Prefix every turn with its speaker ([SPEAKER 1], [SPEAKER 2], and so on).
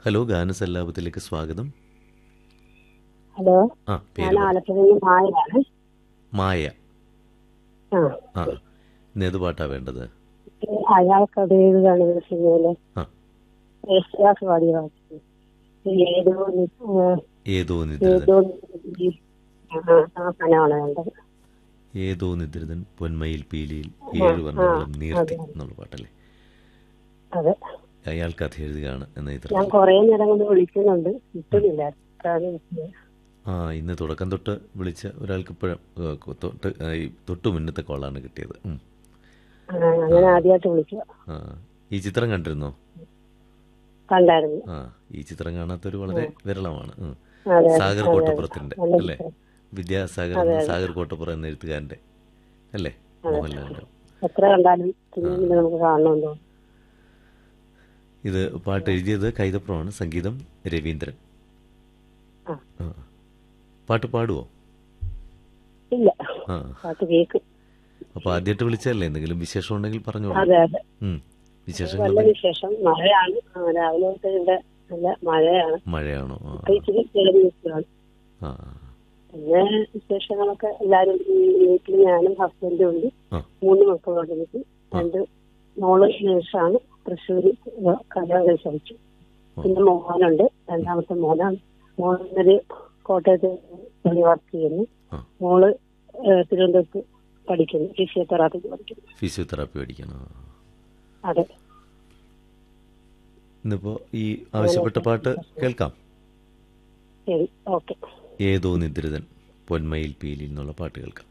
[SPEAKER 1] Hello, ഗാനസല്ലാപത്തിലേക്ക് സ്വാഗതം.
[SPEAKER 2] Hello,
[SPEAKER 1] ആ,
[SPEAKER 2] ഞാൻ
[SPEAKER 1] പേര് പറ.
[SPEAKER 2] ആലപ്പുഴയിൽ നിന്ന് മായയാണ്.
[SPEAKER 1] മായ.
[SPEAKER 2] ആ,
[SPEAKER 1] ആ, ഇന്ന് ഏത് പാട്ടാ വേണ്ടത്?
[SPEAKER 2] അയാൾക്കത് എഴുതാണ് സിനിമയിലെ
[SPEAKER 1] ആ,
[SPEAKER 2] യേശുദാസ് പാടിയ പാട്ട്. ഏതോ
[SPEAKER 1] ഏതോ നിദ്രിതൻ.
[SPEAKER 2] ഏതോ ആ പനമാണ് വേണ്ടത്.
[SPEAKER 1] ഏതോ നിദ്രിതൻ പൊന്മയിൽ പീലിയിൽ
[SPEAKER 2] ആ
[SPEAKER 1] ഏഴു
[SPEAKER 2] ആ
[SPEAKER 1] വർണ്ണങ്ങളും നീർത്തി
[SPEAKER 2] അതെ
[SPEAKER 1] എന്നുള്ള പാട്ടല്ലേ?
[SPEAKER 2] അതെ.
[SPEAKER 1] അയാൾ കഥ എഴുതുകയാണ് എന്ന
[SPEAKER 2] ഞാൻ
[SPEAKER 1] ചിത്രത്തിൽ.
[SPEAKER 2] കൊറേ നേരം കൊണ്ട് വിളിക്കുന്നുണ്ട്,
[SPEAKER 1] ഉം.
[SPEAKER 2] കിട്ടുന്നില്ല. അതാണ് വിളിച്ചത്.
[SPEAKER 1] ആ, ഇന്ന് തുടക്കം തൊട്ട് വിളിച്ച ഒരാൾക്ക് ഇപ്പോഴും തൊട്ട് മുന്നത്തെ കോളാണ് കിട്ടിയത്. ആ,
[SPEAKER 2] അങ്ങനെ ആദ്യമായിട്ട് വിളിക്കുക.
[SPEAKER 1] ആ. ഈ ചിത്രം കണ്ടിരുന്നോ?
[SPEAKER 2] കണ്ടായിരുന്നു.
[SPEAKER 1] ആ, ഈ ചിത്രം കാണാത്തൊരു വളരെ വിരളമാണ്.
[SPEAKER 2] അതെ അതെ
[SPEAKER 1] സാഗർ
[SPEAKER 2] അതെ അതെ.
[SPEAKER 1] കോട്ടപ്പുറത്തിൻ്റെ
[SPEAKER 2] നല്ല
[SPEAKER 1] അല്ലേ?
[SPEAKER 2] ചിത്രം.
[SPEAKER 1] വിദ്യാസാഗർ
[SPEAKER 2] അതെ
[SPEAKER 1] എന്ന
[SPEAKER 2] അതെ
[SPEAKER 1] സാഗർ കോട്ടപ്പുറം എന്ന എഴുത്തുകാരൻ്റെ അല്ലേ?
[SPEAKER 2] അതെ.
[SPEAKER 1] മോഹൻലാലിൻ്റെ.
[SPEAKER 2] എത്ര കണ്ടാലും
[SPEAKER 1] ആ,
[SPEAKER 2] പിന്നെ നമുക്ക് കാണണമെന്നോ.
[SPEAKER 1] ഇത് പാട്ട് എഴുതിയത് കൈതപ്രമാണ്, സംഗീതം രവീന്ദ്രൻ.
[SPEAKER 2] ആ
[SPEAKER 1] ആ, പാട്ട് പാടുവോ?
[SPEAKER 2] ഇല്ല,
[SPEAKER 1] ആ,
[SPEAKER 2] പാട്ട് കേൾക്കും.
[SPEAKER 1] അപ്പോൾ ആദ്യമായിട്ട് വിളിച്ചതല്ലേ, എന്തെങ്കിലും വിശേഷം ഉണ്ടെങ്കിൽ പറഞ്ഞോളൂ.
[SPEAKER 2] അതെ അതെ.
[SPEAKER 1] വിശേഷങ്ങൾ
[SPEAKER 2] നല്ല
[SPEAKER 1] എന്തെങ്കിലും?
[SPEAKER 2] വിശേഷം. മഴയാണ്. രാവിലെ തൊട്ട് ഇവിടെ നല്ല മഴയാണ്.
[SPEAKER 1] മഴയാണോ? ആ,
[SPEAKER 2] ഇപ്പൊ ഇച്ചിരി തെളിഞ്ഞ് നിൽക്കുകയാണ്.
[SPEAKER 1] ആ,
[SPEAKER 2] പിന്നെ വിശേഷങ്ങളൊക്കെ എല്ലാവരും വീട്ടിൽ ഞാനും ഹസ്ബൻഡും ഉണ്ട്.
[SPEAKER 1] ആ,
[SPEAKER 2] 3 മക്കളുണ്ട് എനിക്ക്.
[SPEAKER 1] ആ,
[SPEAKER 2] 2 മോള് നേഴ്സാണ്, തൃശ്ശൂര് കല്യാണം കഴിച്ചു.
[SPEAKER 1] ആ,
[SPEAKER 2] പിന്നെ മോനുണ്ട്, 2ാമത്തെ മോനാണ്. മോനൊരു കോട്ടയത്ത് വർക്ക് ചെയ്യുന്നു.
[SPEAKER 1] ആ.
[SPEAKER 2] മോള് തിരുവനന്തപുരത്ത് പഠിക്കുന്നു, ഫിസിയോതെറാപ്പിക്ക് പഠിക്കുന്നു.
[SPEAKER 1] ഫിസിയോതെറാപ്പി പഠിക്കണം.
[SPEAKER 2] അതെ.
[SPEAKER 1] ഇന്നിപ്പോൾ ഈ ആവശ്യപ്പെട്ട
[SPEAKER 2] അങ്ങനെയൊക്കെ
[SPEAKER 1] പാട്ട്
[SPEAKER 2] വിശേഷങ്ങൾ.
[SPEAKER 1] കേൾക്കാം.
[SPEAKER 2] ശരി, ഓക്കെ.
[SPEAKER 1] ഏതോ നിദ്രിതൻ പൊന്മയിൽ പീലിൽ എന്നുള്ള പാട്ട് കേൾക്കാം.